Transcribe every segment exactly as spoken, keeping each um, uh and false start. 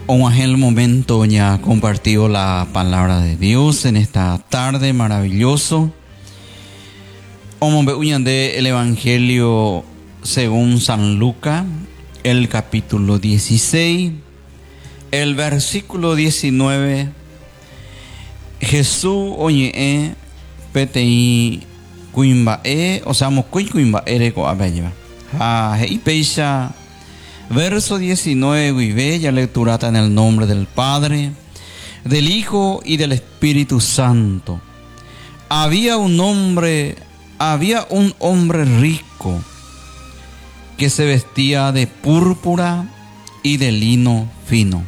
Hoy es el momento ya compartido la palabra de Dios en esta tarde maravilloso. Vamos a ver el Evangelio según San Lucas, el capítulo dieciséis, el versículo diecinueve. Jesús oye pti cuimbae, o sea, mo cuimbae co abella. Ah, y peisa. Verso diecinueve, y bella lectura en el nombre del Padre, del Hijo y del Espíritu Santo. Había un hombre, había un hombre rico que se vestía de púrpura y de lino fino.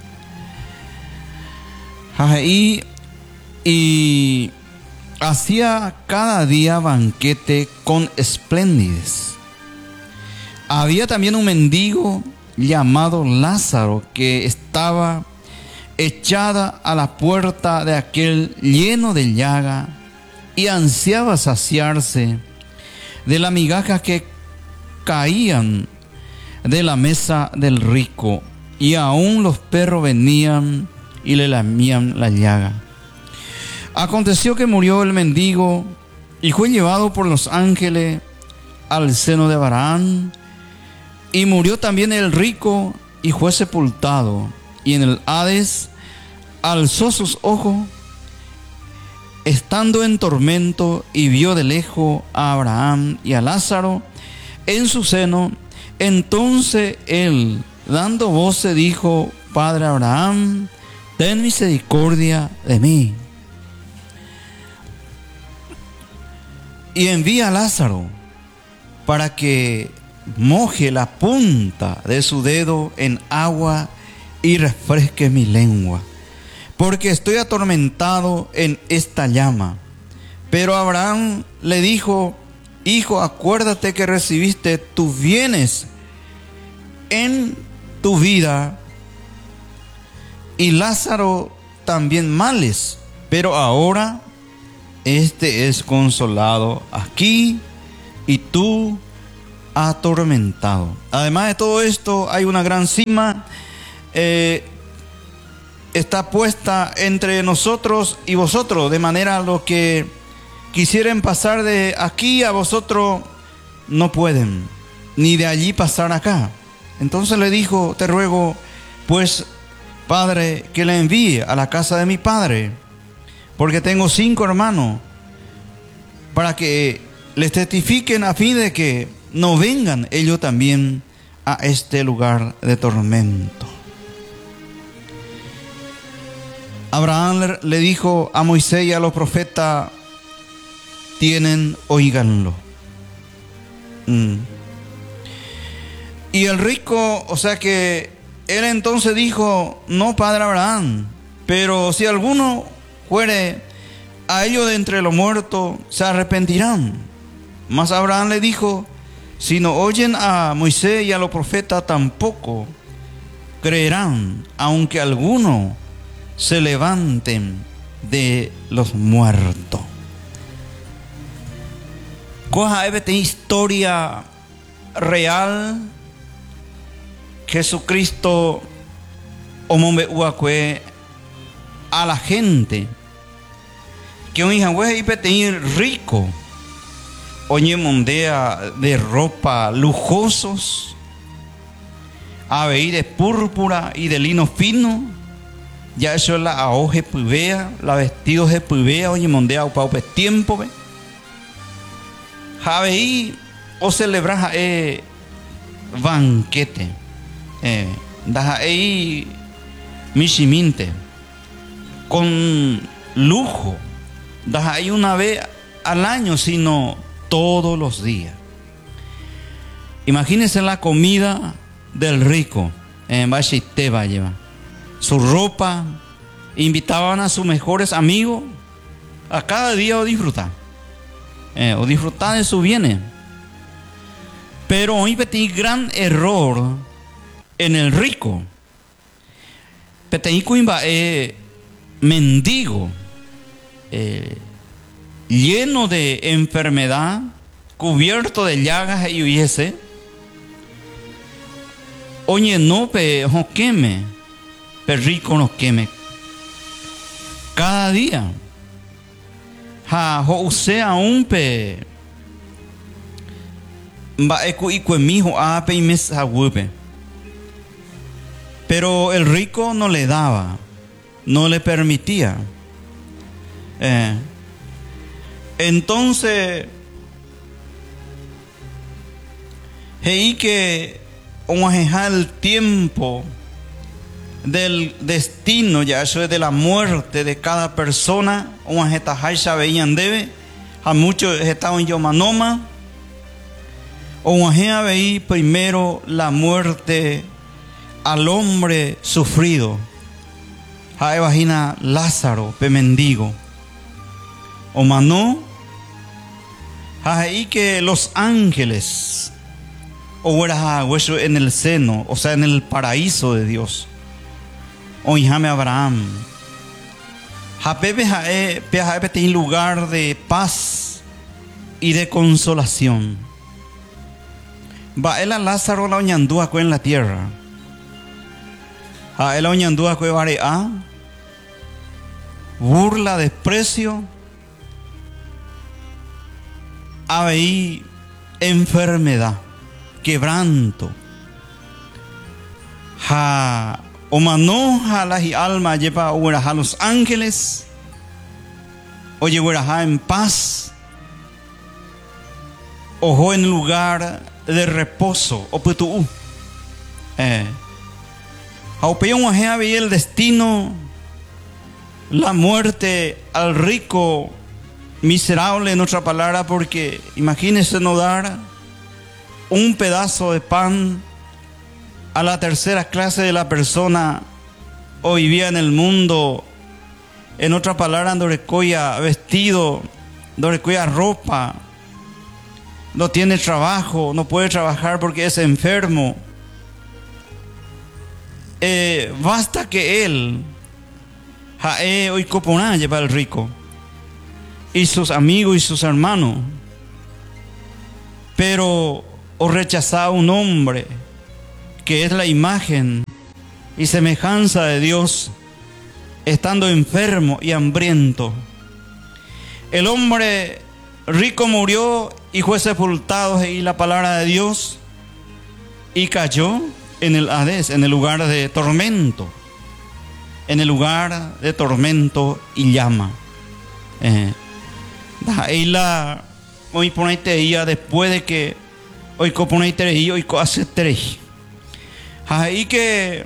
Y, y hacía cada día banquete con espléndides. Había también un mendigo llamado Lázaro que estaba echada a la puerta de aquel lleno de llaga y ansiaba saciarse de las migajas que caían de la mesa del rico, y aún los perros venían y le lamían la llaga. Aconteció que murió el mendigo y fue llevado por los ángeles al seno de Abraham. Y murió también el rico y fue sepultado. Y en el Hades alzó sus ojos, estando en tormento, y vio de lejos a Abraham y a Lázaro en su seno. Entonces él, dando voces, dijo: Padre Abraham, ten misericordia de mí, y envía a Lázaro para que moje la punta de su dedo en agua y refresque mi lengua, porque estoy atormentado en esta llama. Pero Abraham le dijo: Hijo, acuérdate que recibiste tus bienes en tu vida, y Lázaro también males, pero ahora este es consolado aquí y tú atormentado. Además de todo esto, hay una gran cima, eh, está puesta entre nosotros y vosotros, de manera lo que quisieren pasar de aquí a vosotros no pueden, ni de allí pasar acá. Entonces le dijo: te ruego pues, Padre, que le envíe a la casa de mi padre, porque tengo cinco hermanos, para que les testifiquen, a fin de que no vengan ellos también a este lugar de tormento. Abraham le dijo a Moisés y a los profetas: tienen, oíganlo. Mm. Y el rico, o sea que él entonces dijo: no, Padre Abraham, pero si alguno fuere a ellos de entre los muertos, se arrepentirán. Mas Abraham le dijo: si no oyen a Moisés y a los profetas, tampoco creerán, aunque algunos se levanten de los muertos. Coja esta historia real. Jesucristo omombe uacue a la gente que un hijo rico oye mondea de ropa lujosos, aveí de púrpura y de lino fino. Ya eso es la aoje pubea, la vestidos de pubea, oye mondea upau pe tiempo ve. Aveí o celebrar eh, banquete, eh, da ahí mishiminte con lujo, da ahí una vez al año, sino todos los días. Imagínense la comida del rico en Bashiteba lleva su ropa, invitaban a sus mejores amigos a cada día o disfrutar, eh, o disfrutar de sus bienes. Pero hoy petí gran error en el rico. Petí cuimba eh, mendigo, eh, lleno de enfermedad, cubierto de llagas y huyese. Oye, no pe joqueme, perrico nos queme. Cada día. Ha, ho usea un pe. Va eco y cuemijo ape y mes agupe. Pero el rico no le daba, no le permitía. Eh, entonces, heí que el tiempo del destino, ya eso es de la muerte de cada persona, a veían debe, a muchos estaban en Yomanoma, o veí primero la muerte al hombre sufrido, a imagina Lázaro, pe mendigo, o manó, ahí que los ángeles, o era en el seno, o sea, en el paraíso de Dios, o hijame Abraham, Japepe jae, pe jae tiene lugar de paz y de consolación. Va el a Lázaro la oñandúa en la tierra. A el oñandúa que varea, burla, desprecio, ahí enfermedad, quebranto. Ja, o manoja la y alma lleva a los ángeles, o lleva en paz, ojo en lugar de reposo, o putu, eh. Aupeón veía el destino, la muerte al rico miserable, en otra palabra, porque imagínense no dar un pedazo de pan a la tercera clase de la persona o vivía en el mundo, en otra palabra, no recoya vestido, no recoya ropa, no tiene trabajo, no puede trabajar porque es enfermo. Eh, basta que él jae hoy coponá lleva al rico y sus amigos y sus hermanos, pero o rechazaba un hombre que es la imagen y semejanza de Dios, estando enfermo y hambriento. El hombre rico murió y fue sepultado, y la palabra de Dios, y cayó en el Hades, en el lugar de tormento, en el lugar de tormento y llama. Eh, ahí la hoy ponete día después de que hoy coponete y hoy hace tres. Ahí que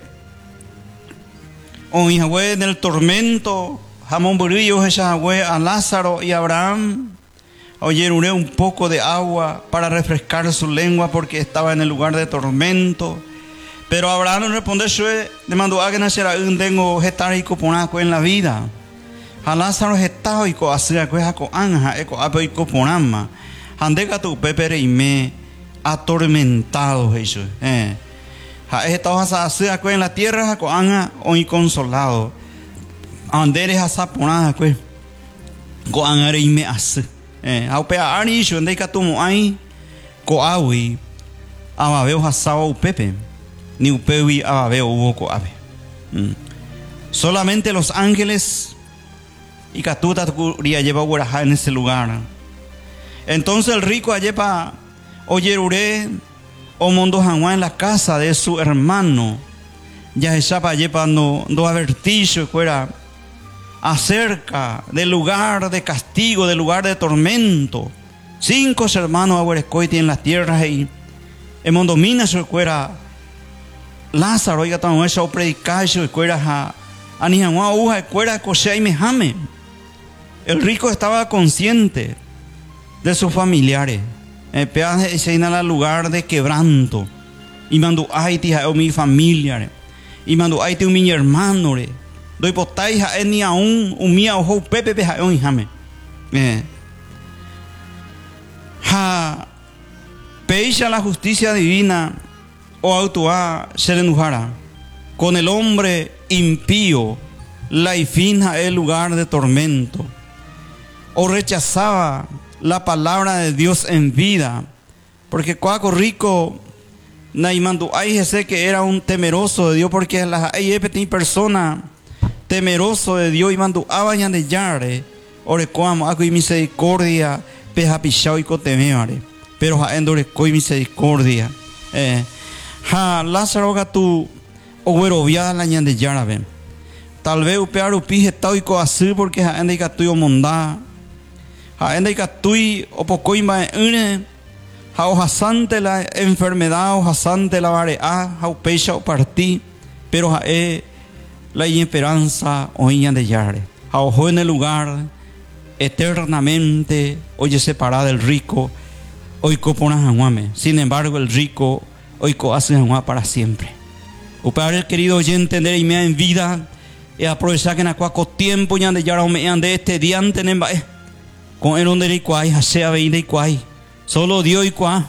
hoy en el tormento, jamón burillo esa a Lázaro y Abraham. Oyeron un poco de agua para refrescar su lengua porque estaba en el lugar de tormento. Pero Abraham respondió, le mandó a que naciera un dengo gestar y coponaco en la vida. A Lázaro gestado y coacia coja co anja eco apo y coponama. Andega tu pepere y me atormentado eso. Eh. Ha estado a hacer en la tierra co anja hoy consolado. Anderes a saponada pues. Co anja y me hace. Eh. A upea ani eso andega tu mo ai co awi. Ama veo hasao pepe. Ni upewi ababeo hubo ave. Mm. Solamente los ángeles y catuta curia lleva guaraja en ese lugar. Entonces el rico allepa oyerure o mondo janguá en la casa de su hermano. Ya echaba allepa no no avertizo fuera acerca del lugar de castigo, del lugar de tormento. Cinco hermanos aguarescoiti en las tierras y en mondo mina se fuera Lázaro, oiga, tan eso predicar eso escuela a anihamua uja escuela coche y mejame. El rico estaba consciente de sus familiares. El peaje se inhala al lugar de quebranto. Y mandó aiti a mi familia. Y mandó aiti un mi hermano. Doy potai a ni aún un mía ojo pepe peja un jame. Ha peisha la justicia divina. O autua se le enojara con el hombre impío, la y finja el lugar de tormento, o rechazaba la palabra de Dios en vida, porque cuaco rico Naimandu, ay, ese que era un temeroso de Dios, porque las hay persona temeroso de Dios y mandu abañan de yare, ore coamo, aco y misericordia, peja pichao y cotemare, pero ja endore coi misericordia, eh, ja Lázaro gatu, oguero via la ñan de yarabe, tal vez upear upije tau y coasí, porque ja ende gatuyo mondá, ja ende gatui opocoima une, ja ojasante la enfermedad, ojasante la varea, ja upecha o partí, pero ja e la esperanza hoy de yare, ja ojo en el lugar eternamente, oye separada del rico, hoy copona januame, sin embargo el rico hoy hace januá para siempre. Upear querido oyente entender y me en vida y aprovechar que en acuaco tiempo ya de yara me de este día antes con el donde igual hasea veinte igual solo Dios igual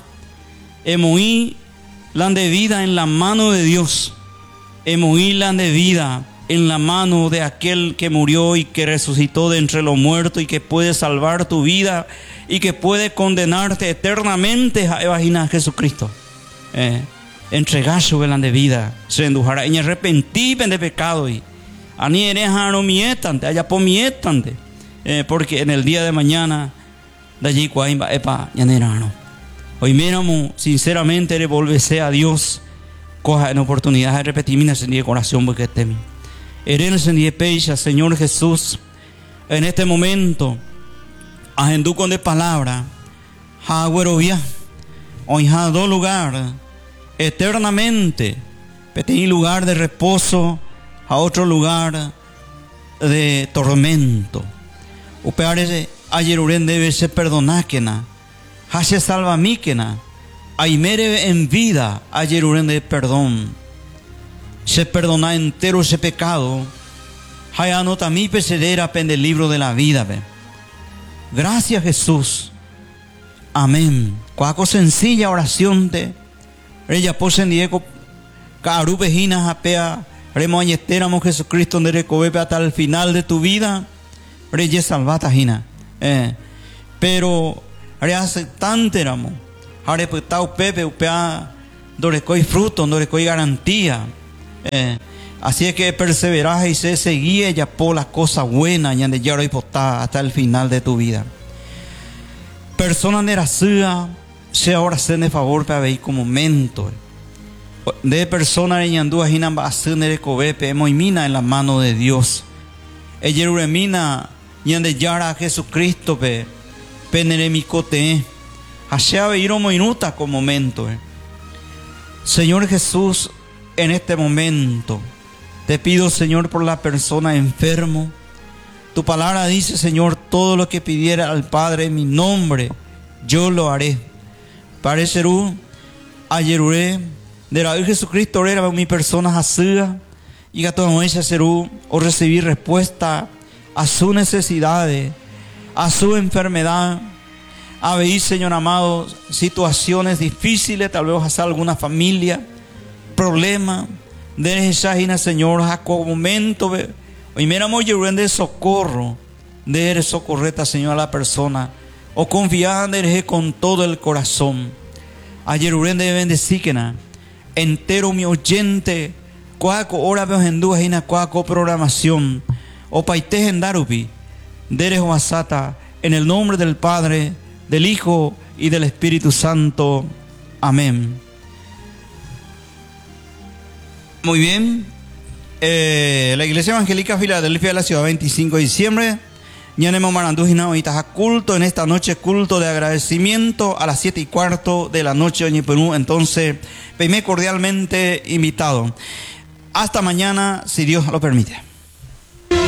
emoí la de vida en la mano de Dios, emoí la de vida en la mano de aquel que murió y que resucitó de entre los muertos y que puede salvar tu vida y que puede condenarte eternamente a imaginar a Jesucristo. Eh, entregar su velan de vida, se endujara en arrepentir de pecado y ani eres no mietante, allá por mietante, eh, porque en el día de mañana de allí cuaimba epa yanerano. Hoy miramos sinceramente revolverse a Dios, coja en oportunidad de repetir mi necesidad de corazón porque temi. Eres en pecha, Señor Jesús, en este momento, agendú con de palabra, ha güerovia, hoy ha do lugar, eternamente, petí lugar de reposo, a otro lugar de tormento. Upeare ayer uren debe ser perdonáquena, hace salva míquena, aimere en vida ayer uren de perdón. Se perdona entero ese pecado. Hay anota mi pesedera pen del libro de la vida. Ve. Gracias Jesús. Amén. Cuaco sencilla oración de ella posen diego carupe jina japea remo añeteramo Jesucristo de recobepe hasta el final de tu vida. Reye salvata jina. Eh. Pero re aceptante éramos. Hare petao pepe upea dorecoi fruto, dorecoi garantía. Eh, así es que perseverar y se seguía ya por las cosas buenas y ya y hasta el final de tu vida. Persona neracía se ahora se de favor para ver como mentor de persona en yandúa hinan va a ser de cobepe emoimina en la mano de Dios. Ella uremina y ande yara a Jesucristo pe peneremicote hashea veiro moinuta como mentor. Señor Jesús, en este momento te pido, Señor, por la persona enfermo. Tu palabra dice, Señor, todo lo que pidiera al Padre en mi nombre, yo lo haré. Parecerú, ayeruré, de la Jesucristo era mi persona asía, y a toda esa serú, o recibir respuesta a sus necesidades, a su enfermedad. A ver, Señor amado, situaciones difíciles, tal vez hasta alguna familia, problema, de esa hina, Señor, a momento, hoy miramos de socorro, de socorreta, Señor, a la persona, o confiar con todo el corazón. Ayer de bendecíquena, entero mi oyente, cuaco hora veo en duda, hina cuaco programación, o paite en darupi, de wasata, en el nombre del Padre, del Hijo y del Espíritu Santo. Amén. Muy bien, eh, la Iglesia Evangélica Filadelfia de la ciudad veinticinco de diciembre, ñanemo marandujina ahorita culto en esta noche, culto de agradecimiento a las siete y cuarto de la noche en Perú. Entonces, me cordialmente invitado. Hasta mañana, si Dios lo permite.